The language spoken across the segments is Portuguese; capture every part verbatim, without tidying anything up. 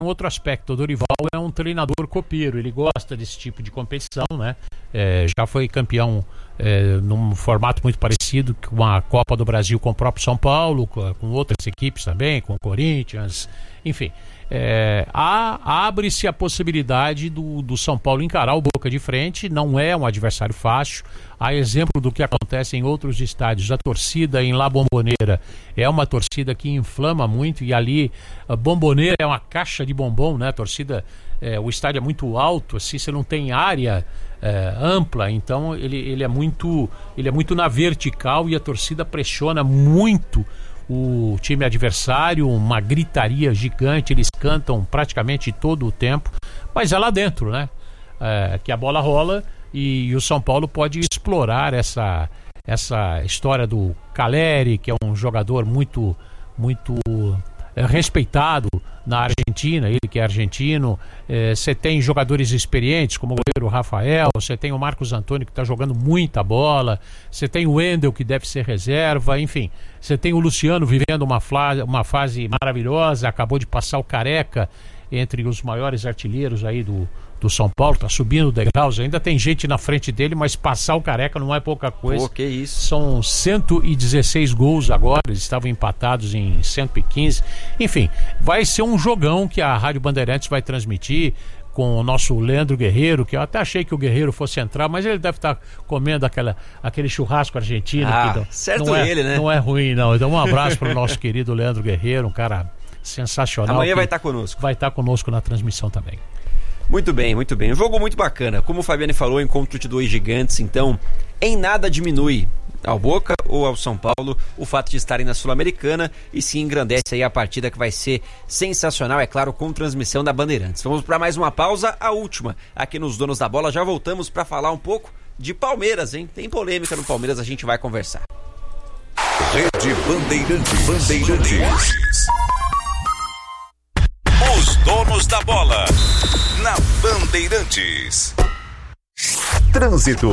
um outro aspecto. O Dorival é um treinador copeiro, ele gosta desse tipo de competição, né? É, já foi campeão é, num formato muito parecido com a Copa do Brasil com o próprio São Paulo, com, com outras equipes também, com o Corinthians, enfim. É, há, abre-se a possibilidade do, do São Paulo encarar o Boca de frente. Não é um adversário fácil. Há exemplo do que acontece em outros estádios. A torcida em La Bombonera é uma torcida que inflama muito, e ali a Bombonera é uma caixa de bombom, né? A torcida, é, o estádio é muito alto, assim, você não tem área é, ampla, então ele, ele, é muito, ele é muito na vertical, e a torcida pressiona muito o time adversário, uma gritaria gigante, eles cantam praticamente todo o tempo, mas é lá dentro, né? É, que a bola rola, e, e o São Paulo pode explorar essa, essa história do Caleri, que é um jogador muito, muito é, respeitado na Argentina, ele que é argentino. Você é, tem jogadores experientes como o goleiro Rafael, você tem o Marcos Antônio, que está jogando muita bola, você tem o Wendel, que deve ser reserva, enfim, você tem o Luciano vivendo uma, fla- uma fase maravilhosa, acabou de passar o Careca entre os maiores artilheiros aí do, do São Paulo, está subindo degraus, ainda tem gente na frente dele, mas passar o Careca não é pouca coisa. Pô, que isso. São cento e dezesseis gols agora, eles estavam empatados em cento e quinze, enfim, vai ser um jogão que a Rádio Bandeirantes vai transmitir com o nosso Leandro Guerreiro, que eu até achei que o Guerreiro fosse entrar, mas ele deve estar comendo aquela, aquele churrasco argentino. Ah, que não, certo não é, ele, né? Não é ruim, não. Então um abraço para o nosso querido Leandro Guerreiro, um cara sensacional. Amanhã vai estar conosco. Vai estar conosco na transmissão também. Muito bem, muito bem. Um jogo muito bacana. Como o Fabiane falou, encontro de dois gigantes, então em nada diminui ao Boca ou ao São Paulo o fato de estarem na Sul-Americana, e se engrandece aí a partida, que vai ser sensacional, é claro, com transmissão da Bandeirantes. Vamos para mais uma pausa, a última aqui nos Donos da Bola. Já voltamos para falar um pouco de Palmeiras, hein? Tem polêmica no Palmeiras, a gente vai conversar. Rede Bandeirantes. Bandeirantes. Os Donos da Bola na Bandeirantes. Trânsito.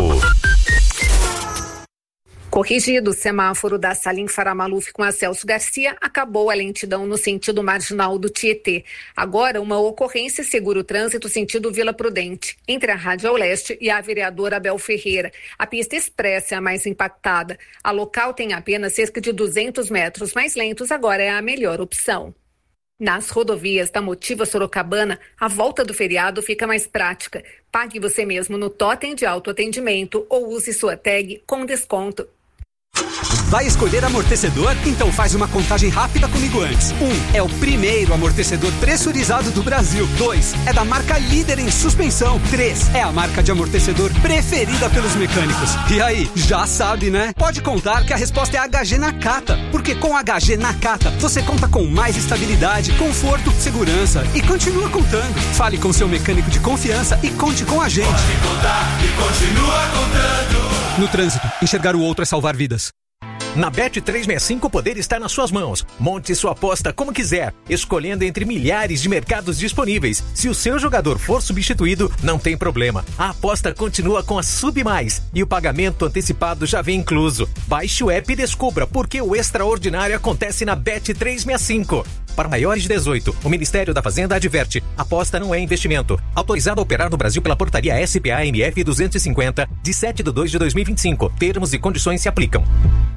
Corrigido o semáforo da Salim Faramaluf com a Celso Garcia, acabou a lentidão no sentido marginal do Tietê. Agora, uma ocorrência segura o trânsito sentido Vila Prudente, entre a Rádio ao Leste e a vereadora Abel Ferreira. A pista expressa é a mais impactada. A local tem apenas cerca de duzentos metros mais lentos, agora é a melhor opção. Nas rodovias da Motiva Sorocabana, a volta do feriado fica mais prática. Pague você mesmo no totem de autoatendimento ou use sua tag com desconto. Vai escolher amortecedor? Então faz uma contagem rápida comigo antes. Um, é o primeiro amortecedor pressurizado do Brasil. Dois, é da marca líder em suspensão. Três, é a marca de amortecedor preferida pelos mecânicos. E aí, já sabe, né? Pode contar que a resposta é H G Nakata, porque com H G Nakata você conta com mais estabilidade, conforto, segurança e continua contando. Fale com seu mecânico de confiança e conte com a gente. Pode contar e continua contando. No trânsito, enxergar o outro é salvar vidas. Na Bet trezentos e sessenta e cinco o poder está nas suas mãos. Monte sua aposta como quiser, escolhendo entre milhares de mercados disponíveis. Se o seu jogador for substituído, não tem problema. A aposta continua com a Sub Mais e o pagamento antecipado já vem incluso. Baixe o app e descubra porque o extraordinário acontece na Bet trezentos e sessenta e cinco. Para maiores de dezoito, o Ministério da Fazenda adverte: aposta não é investimento. Autorizado a operar no Brasil pela portaria S P A M F duzentos e cinquenta, de sete de dois de dois mil e vinte e cinco. Termos e condições se aplicam.